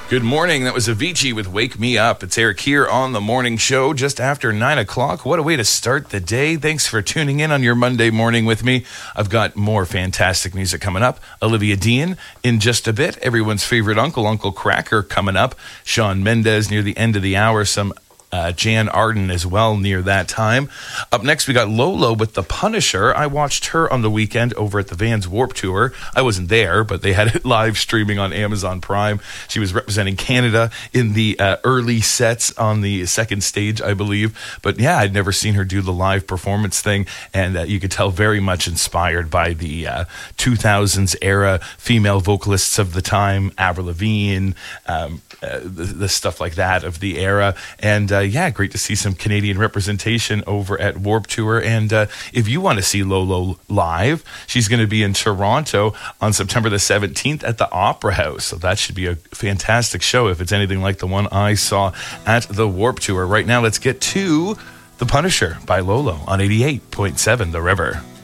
Good morning. That was Avicii with Wake Me Up. It's Eric here on the morning show just after 9 o'clock. What a way to start the day. Thanks for tuning in on your Monday morning with me. I've got more fantastic music coming up. Olivia Dean in just a bit. Everyone's favorite uncle, Uncle Cracker, coming up. Shawn Mendes near the end of the hour. Some Jan Arden as well near that time. Up next, we got Lolo with The Punisher. I watched her on the weekend over at the Vans Warped Tour. I wasn't there, but they had it live streaming on Amazon Prime. She was representing Canada in the early sets on the second stage, I believe. But yeah, I'd never seen her do the live performance thing, and you could tell very much inspired by the 2000s era female vocalists of the time, Avril Lavigne, the stuff like that of the era. And yeah, great to see some Canadian representation over at Warped Tour. And if you want to see Lolo live, she's going to be in Toronto on September the 17th at the Opera House. So that should be a fantastic show if it's anything like the one I saw at the Warped Tour. Right now, let's get to The Punisher by Lolo on 88.7 The River.